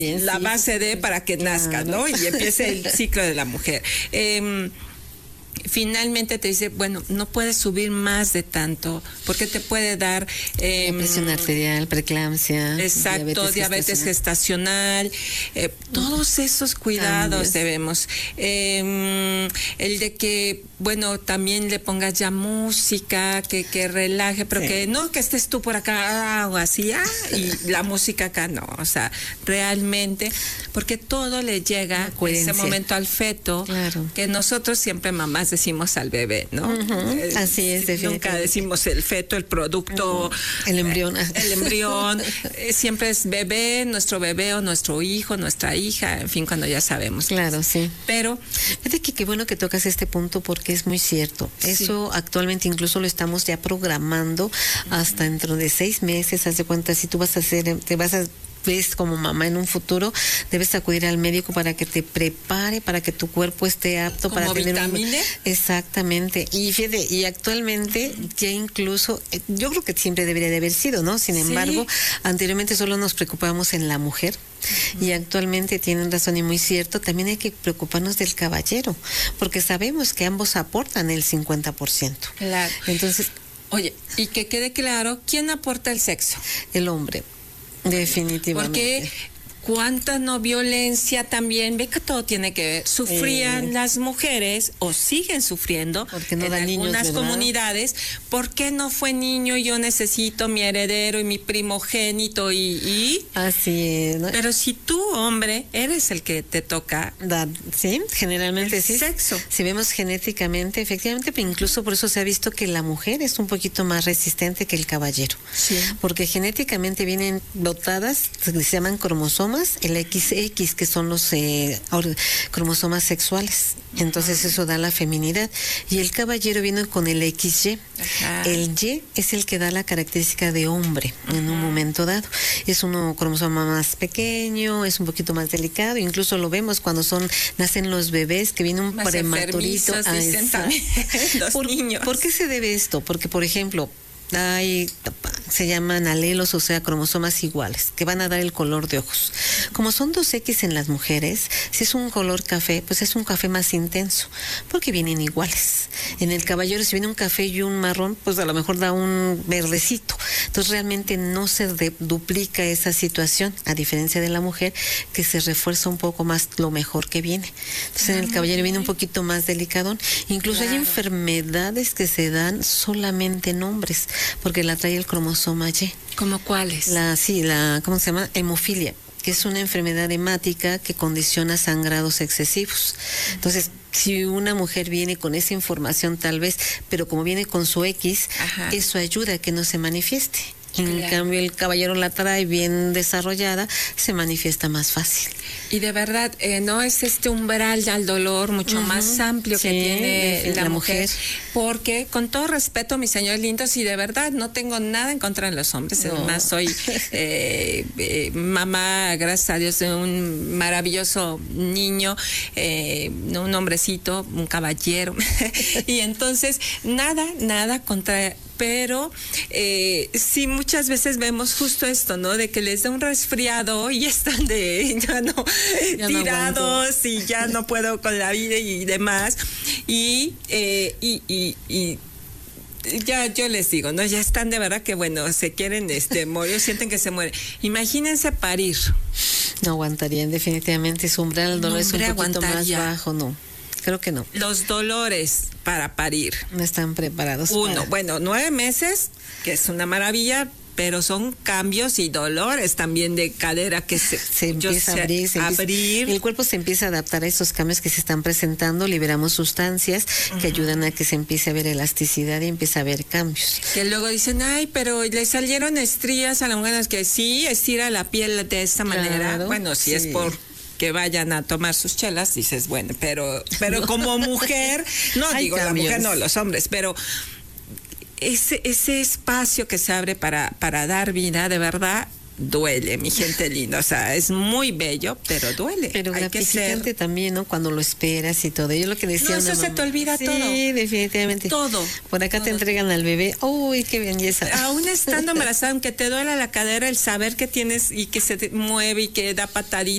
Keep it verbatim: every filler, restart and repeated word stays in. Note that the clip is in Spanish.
la base de para que nazca, ¿no? Y empiece el ciclo de la mujer. Eh, Finalmente te dice, bueno, no puedes subir más de tanto, porque te puede dar... Eh, presión arterial, preeclampsia. Exacto, diabetes, diabetes gestacional, gestacional eh, todos esos cuidados Cambios. debemos. Eh, el de que, bueno, también le pongas ya música, que, que relaje, pero sí. que no que estés tú por acá o así, ah, y la música acá no, o sea, realmente, porque todo le llega en ese momento al feto, claro. que nosotros siempre mamás decimos al bebé, ¿no? Uh-huh. eh, Así es, nunca decimos el feto, el producto, uh-huh. el embrión, eh, el embrión, eh, siempre es bebé, nuestro bebé o nuestro hijo, nuestra hija, en fin, cuando ya sabemos. Claro, sí. Pero fíjate que qué bueno que tocas este punto porque es muy cierto. Eso sí. actualmente incluso lo estamos ya programando uh-huh. hasta dentro de seis meses. Haz de cuenta, si tú vas a hacer, te vas a ves como mamá en un futuro, debes acudir al médico para que te prepare, para que tu cuerpo esté apto ¿Como para tener vitamina? Un... Exactamente. Y fíjate, y actualmente ya incluso, yo creo que siempre debería de haber sido, ¿no? Sin embargo, sí. anteriormente solo nos preocupábamos en la mujer. Uh-huh. Y actualmente tienen razón y muy cierto, también hay que preocuparnos del caballero, porque sabemos que ambos aportan el cincuenta por ciento. Claro. Entonces, oye, y que quede claro, ¿quién aporta el sexo? El hombre. Definitivamente. Porque cuánta no violencia también, ve que todo tiene que ver. Sufrían eh, las mujeres o siguen sufriendo porque no en dan algunas niños, comunidades. ¿Por qué no fue niño? Yo necesito mi heredero y mi primogénito y... y... Así es, ¿no? Pero si tú, hombre, eres el que te toca dar, sí, generalmente el sí. sexo. Si vemos genéticamente, efectivamente, pero incluso por eso se ha visto que la mujer es un poquito más resistente que el caballero. Sí. Porque genéticamente vienen dotadas, se llaman cromosomas, el equis equis, que son los eh, cromosomas sexuales. Entonces eso da la feminidad. Y el caballero viene con el equis ye. Ajá. El Y es el que da la característica de hombre en Ajá. un momento dado. Es un cromosoma más pequeño, es un poquito más delicado. Incluso lo vemos cuando son nacen los bebés, que viene un más prematurito. A dicen también los ¿Por, niños. ¿Por qué se debe esto? Porque, por ejemplo, hay, se llaman alelos, o sea, cromosomas iguales, que van a dar el color de ojos. Como son dos equis en las mujeres, si es un color café, pues es un café más intenso, porque vienen iguales. En el caballero, si viene un café y un marrón, pues a lo mejor da un verdecito. Entonces realmente no se de, duplica esa situación, a diferencia de la mujer, que se refuerza un poco más lo mejor que viene. Entonces en el caballero viene un poquito más delicadón. Incluso claro. hay enfermedades que se dan solamente en hombres, porque la trae el cromosoma Y. ¿Cómo cuáles? La, sí, la, ¿cómo se llama? Hemofilia, que es una enfermedad hemática que condiciona sangrados excesivos. Entonces, si una mujer viene con esa información tal vez, pero como viene con su X, Ajá. eso ayuda a que no se manifieste. En claro. cambio, el caballero la trae bien desarrollada, se manifiesta más fácil. Y de verdad, eh, no es este umbral al dolor mucho uh-huh. más amplio sí, que tiene la, la mujer, mujer, porque con todo respeto, mis señores lindos, y de verdad no tengo nada en contra de los hombres, no. además soy eh, eh, mamá, gracias a Dios, de un maravilloso niño, eh, un hombrecito, un caballero, y entonces nada, nada contra... Pero eh, sí muchas veces vemos justo esto, ¿no? De que les da un resfriado y están de ya no ya tirados no y ya no puedo con la vida y demás. Y, eh, y, y, y ya yo les digo, ¿no? Ya están de verdad que, bueno, se quieren este morir, sienten que se mueren. Imagínense parir. No aguantarían, definitivamente. Su umbral del dolor no, es un poquito aguantaría. más bajo, ¿no? Creo que no. Los dolores para parir. No están preparados. Uno, para... bueno, nueve meses, que es una maravilla, pero son cambios y dolores también de cadera que se, se empieza a abrir, se abrir. Empieza, el cuerpo se empieza a adaptar a esos cambios que se están presentando, liberamos sustancias uh-huh. que ayudan a que se empiece a ver elasticidad y empiece a haber cambios. Que luego dicen, ay, pero le salieron estrías a la mujer, es que sí, estira la piel de esta claro, manera. Bueno, si sí. es por... que vayan a tomar sus chelas, dices, bueno, pero pero como mujer, no Hay digo cambios. La mujer, no, los hombres, pero ese ese espacio que se abre para para dar vida, de verdad, duele, mi gente linda, o sea, es muy bello, pero duele. Pero hay gratificante que ser... también, ¿no? Cuando lo esperas y todo. Yo lo que decía no, una eso mamá, se te olvida sí, todo. Sí, definitivamente. Todo. Por acá todo. te entregan al bebé, uy, qué belleza. Aún estando embarazada, aunque te duela la cadera, el saber que tienes y que se te mueve y que da pataditas